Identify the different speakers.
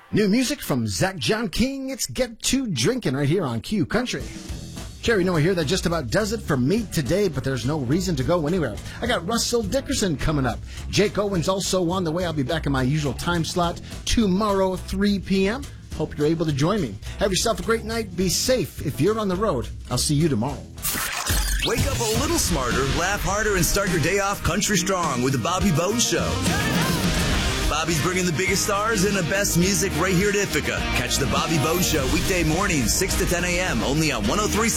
Speaker 1: New music from Zach John King. It's Get to Drinking right here on Q Country. Jerry Noah here. That just about does it for me today, but there's no reason to go anywhere. I got Russell Dickerson coming up. Jake Owens also on the way. I'll be back in my usual time slot tomorrow, 3 p.m. Hope you're able to join me. Have yourself a great night. Be safe if you're on the road. I'll see you tomorrow.
Speaker 2: Wake up a little smarter, laugh harder, and start your day off country strong with the Bobby Bones Show. Bobby's bringing the biggest stars and the best music right here at Ithaca. Catch the Bobby Bones Show weekday mornings, 6 to 10 a.m. only on 103.7